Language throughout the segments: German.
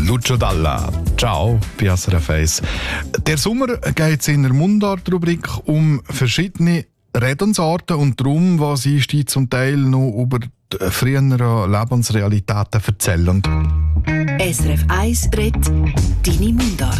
Lucio Dalla. Ciao, bei SRF 1. Der Sommer geht es in der Mundart-Rubrik um verschiedene Redensarten und darum, was ich dir zum Teil noch über die früheren Lebensrealitäten erzählen. SRF 1 redet deine Mundart.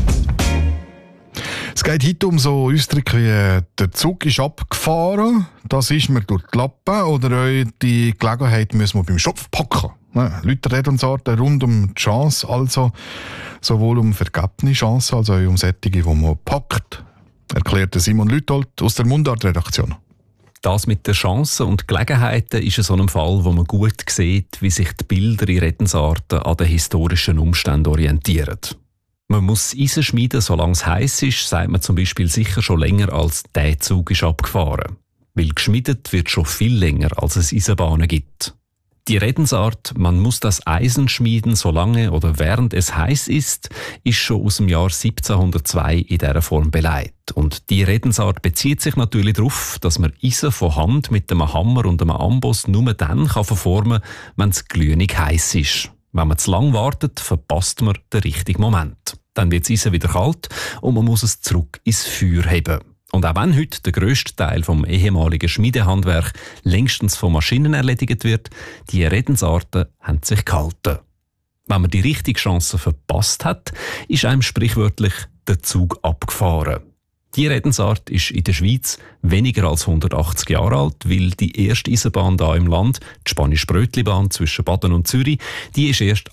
Es geht heute um so Ausdrücke wie «der Zug ist abgefahren», «das ist mir durch die Lappen» oder auch «die Gelegenheit müssen wir beim Schopf packen». Leute reden uns rund um die Chance, also sowohl um vergebene Chancen als auch um solche, die man packt, erklärte Simon Lüthold aus der Mundart-Redaktion. Das mit den Chancen und Gelegenheiten ist in so einem Fall, wo man gut sieht, wie sich die Bilder in Redensarten an den historischen Umständen orientieren. Man muss Eisen schmieden, solange es heiß ist, sagt man zum Beispiel sicher schon länger als «der Zug ist abgefahren». Weil geschmiedet wird schon viel länger, als es Eisenbahnen gibt. Die Redensart «man muss das Eisen schmieden, solange oder während es heiß ist» ist schon aus dem Jahr 1702 in dieser Form beleidigt. Und die Redensart bezieht sich natürlich darauf, dass man Eisen von Hand mit einem Hammer und einem Amboss nur dann verformen kann, wenn es glühend heiß ist. Wenn man zu lang wartet, verpasst man den richtigen Moment. Dann wird das Eisen wieder kalt und man muss es zurück ins Feuer heben. Und auch wenn heute der grösste Teil vom ehemaligen Schmiedehandwerk längstens von Maschinen erledigt wird, die Redensarten haben sich gehalten. Wenn man die richtige Chance verpasst hat, ist einem sprichwörtlich der Zug abgefahren. Die Redensart ist in der Schweiz weniger als 180 Jahre alt, weil die erste Eisenbahn hier im Land, die Spanisch-Brötli-Bahn zwischen Baden und Zürich, die ist erst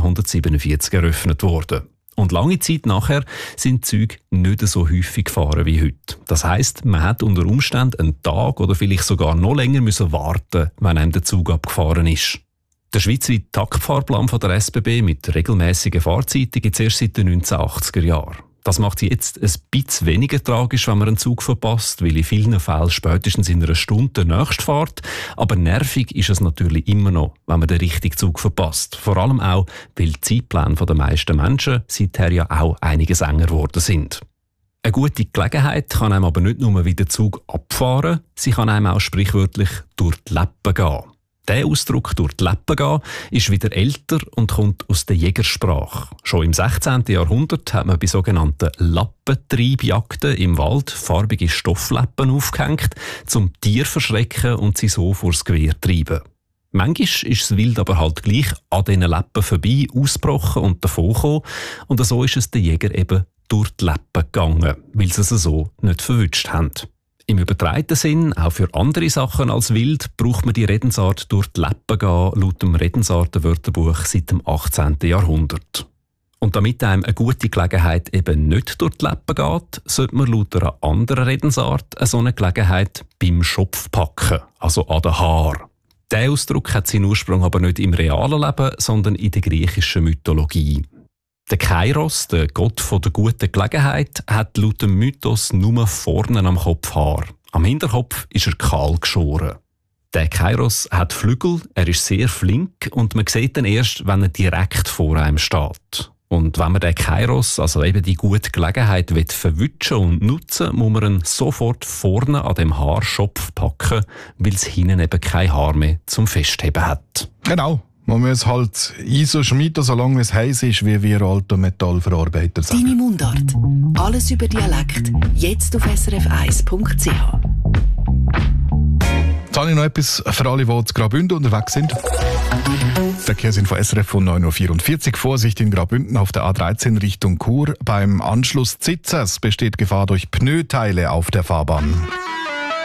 1847 eröffnet worden. Und lange Zeit nachher sind Züge nicht so häufig gefahren wie heute. Das heisst, man hat unter Umständen einen Tag oder vielleicht sogar noch länger müssen warten, wenn einem der Zug abgefahren ist. Der schweizweite Taktfahrplan von der SBB mit regelmäßigen Fahrzeiten gibt es erst seit den 1980er Jahren. Das macht es jetzt ein bisschen weniger tragisch, wenn man einen Zug verpasst, weil in vielen Fällen spätestens in einer Stunde der nächste fährt. Aber nervig ist es natürlich immer noch, wenn man den richtigen Zug verpasst. Vor allem auch, weil die Zeitpläne der meisten Menschen seither ja auch einiges enger geworden sind. Eine gute Gelegenheit kann einem aber nicht nur wie der Zug abfahren, sie kann einem auch sprichwörtlich durch die Läppen gehen. Der Ausdruck «durch die Läppen gehen» ist wieder älter und kommt aus der Jägersprache. Schon im 16. Jahrhundert hat man bei sogenannten Lappentreibjagden im Wald farbige Stofflappen aufgehängt, um Tiere zu verschrecken und sie so vors Gewehr zu treiben. Manchmal ist das Wild aber halt gleich an diesen Läppen vorbei, ausgebrochen und davongekommen. Und so ist es den Jäger eben durch die Läppen gegangen, weil sie es so nicht verwünscht haben. Im übertragenen Sinn, auch für andere Sachen als Wild, braucht man die Redensart «durch die Läppen gehen» laut dem Redensartenwörterbuch seit dem 18. Jahrhundert. Und damit einem eine gute Gelegenheit eben nicht durch die Läppen geht, sollte man laut einer anderen Redensart so eine Gelegenheit beim Schopf packen, also an den Haar. Dieser Ausdruck hat seinen Ursprung aber nicht im realen Leben, sondern in der griechischen Mythologie. Der Kairos, der Gott der guten Gelegenheit, hat laut dem Mythos nur vorne am Kopf Haar. Am Hinterkopf ist er kahl geschoren. Der Kairos hat Flügel, er ist sehr flink und man sieht ihn erst, wenn er direkt vor einem steht. Und wenn man den Kairos, also eben die gute Gelegenheit, verwutschen und nutzen, muss man ihn sofort vorne an dem Haarschopf packen, weil es hinten eben kein Haar mehr zum Festheben hat. Genau. Man muss halt Eisen schmieden, solange es heiß ist, wie wir alte Metallverarbeiter sagen. Deine Mundart. Alles über Dialekt. Jetzt auf srf1.ch. Jetzt habe ich noch etwas für alle, die in Graubünden unterwegs sind. Verkehr sind von SRF von 9.44 Uhr. Vorsicht in Graubünden auf der A13 Richtung Chur. Beim Anschluss Zitzers besteht Gefahr durch Pneuteile auf der Fahrbahn.